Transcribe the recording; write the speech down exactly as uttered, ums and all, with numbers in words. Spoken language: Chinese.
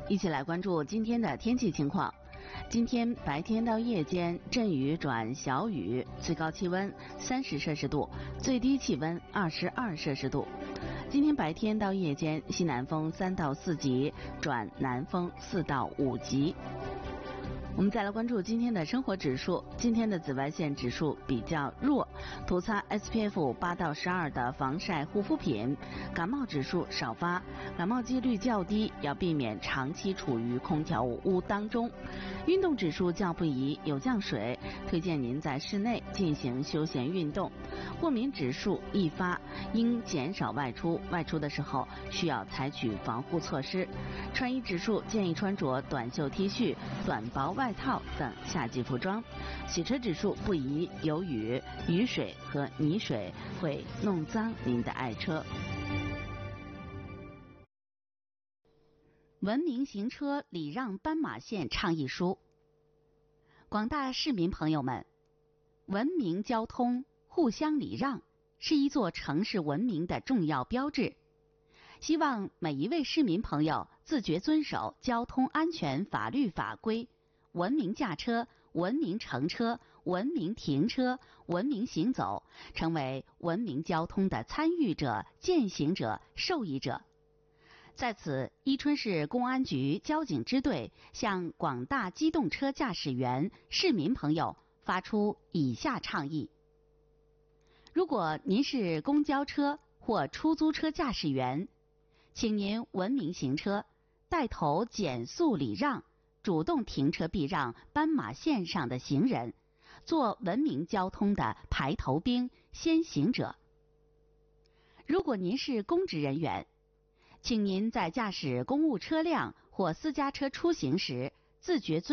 一起来关注今天的天气情况。今天白天到夜间阵雨转小雨，最高气温三十摄氏度，最低气温二十二摄氏度。今天白天到夜间西南风三到四级转南风四到五级。我们再来关注今天的生活指数。今天的紫外线指数比较弱，涂擦 S P F 八到十二的防晒护肤品。感冒指数少发，感冒几率较低，要避免长期处于空调屋当中。运动指数较不宜，有降水，推荐您在室内进行休闲运动。过敏指数易发，应减少外出，外出的时候需要采取防护措施。穿衣指数建议穿着短袖 T 恤、短薄外套等夏季服装。洗车指数不宜，有雨，雨水和泥水会弄脏您的爱车。文明行车礼让斑马线倡议书。广大市民朋友们，文明交通互相礼让是一座城市文明的重要标志，希望每一位市民朋友自觉遵守交通安全法律法规，文明驾车、文明乘车、文明停车、文明行走，成为文明交通的参与者、践行者、受益者。在此，伊春市公安局交警支队向广大机动车驾驶员、市民朋友发出以下倡议：如果您是公交车或出租车驾驶员，请您文明行车，带头减速礼让，主动停车避让斑马线上的行人，做文明交通的排头兵、先行者。如果您是公职人员，请您在驾驶公务车辆或私家车出行时，自觉遵